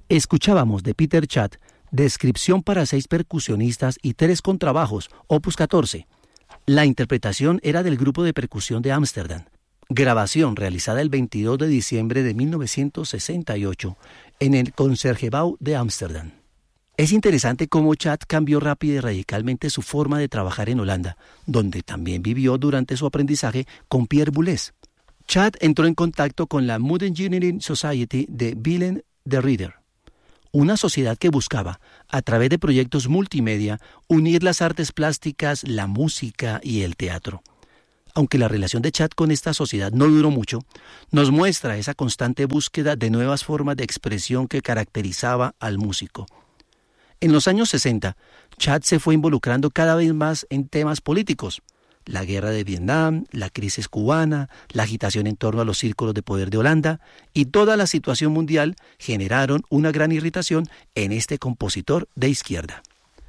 Escuchábamos de Peter Chat, Descripción para 6 percusionistas y 3 contrabajos, opus 14. La interpretación era del grupo de percusión de Ámsterdam. Grabación realizada el 22 de diciembre de 1968 en el Concertgebouw de Ámsterdam. Es interesante cómo Chat cambió rápida y radicalmente su forma de trabajar en Holanda, donde también vivió durante su aprendizaje con Pierre Boulez. Chat entró en contacto con la Mood Engineering Society de Willem de Ridder, una sociedad que buscaba, a través de proyectos multimedia, unir las artes plásticas, la música y el teatro. Aunque la relación de Chat con esta sociedad no duró mucho, nos muestra esa constante búsqueda de nuevas formas de expresión que caracterizaba al músico. En los años 60, Chat se fue involucrando cada vez más en temas políticos. La guerra de Vietnam, la crisis cubana, la agitación en torno a los círculos de poder de Holanda y toda la situación mundial generaron una gran irritación en este compositor de izquierda.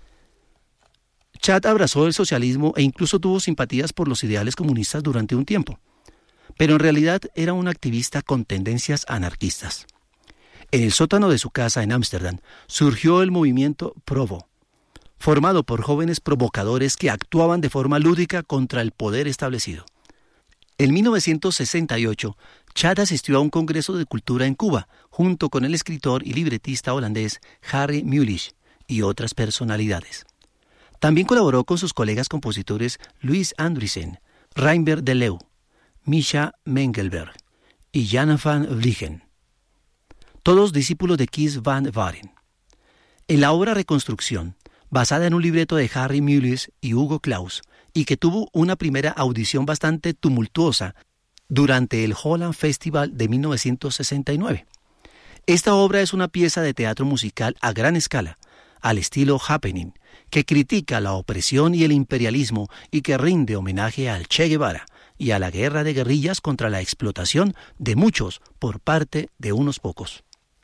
Chat abrazó el socialismo e incluso tuvo simpatías por los ideales comunistas durante un tiempo, pero en realidad era un activista con tendencias anarquistas. En el sótano de su casa en Ámsterdam surgió el movimiento Provo, formado por jóvenes provocadores que actuaban de forma lúdica contra el poder establecido. En 1968, Chat asistió a un congreso de cultura en Cuba, junto con el escritor y libretista holandés Harry Mulisch y otras personalidades. También colaboró con sus colegas compositores Louis Andriessen, Reinbert de Leeuw, Misha Mengelberg y Jan van Vliegen, todos discípulos de Kees van Varen. En la obra Reconstrucción, basada en un libreto de Harry Mulisch y Hugo Claus, y que tuvo una primera audición bastante tumultuosa durante el Holland Festival de 1969. Esta obra es una pieza de teatro musical a gran escala, al estilo Happening, que critica la opresión y el imperialismo y que rinde homenaje al Che Guevara y a la guerra de guerrillas contra la explotación de muchos por parte de unos pocos.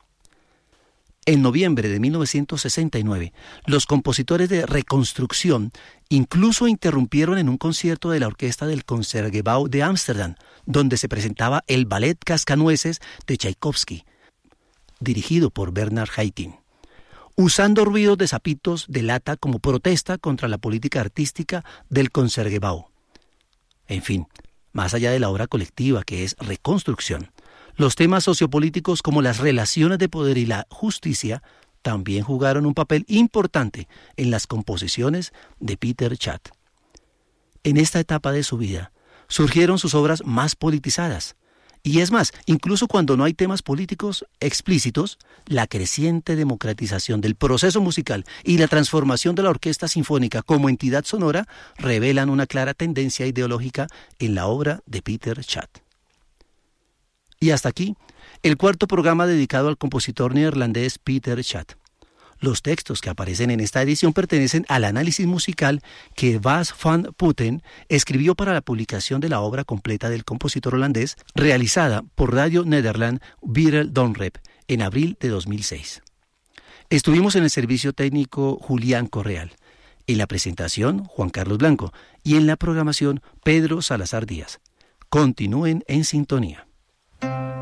En noviembre de 1969, los compositores de Reconstrucción incluso interrumpieron en un concierto de la orquesta del Concertgebouw de Ámsterdam, donde se presentaba el ballet Cascanueces de Tchaikovsky, dirigido por Bernard Haitink, usando ruidos de zapitos de lata como protesta contra la política artística del Concertgebouw. En fin, más allá de la obra colectiva que es Reconstrucción, los temas sociopolíticos como las relaciones de poder y la justicia también jugaron un papel importante en las composiciones de Peter Chat. En esta etapa de su vida surgieron sus obras más politizadas. Y es más, incluso cuando no hay temas políticos explícitos, la creciente democratización del proceso musical y la transformación de la orquesta sinfónica como entidad sonora revelan una clara tendencia ideológica en la obra de Peter Chat. Y hasta aquí, el cuarto programa dedicado al compositor neerlandés Peter Chat. Los textos que aparecen en esta edición pertenecen al análisis musical que Bas van Putten escribió para la publicación de la obra completa del compositor holandés, realizada por Radio Nederland Wirel Donrep en abril de 2006. Estuvimos en el servicio técnico Julián Correal, en la presentación Juan Carlos Blanco y en la programación Pedro Salazar Díaz. Continúen en sintonía.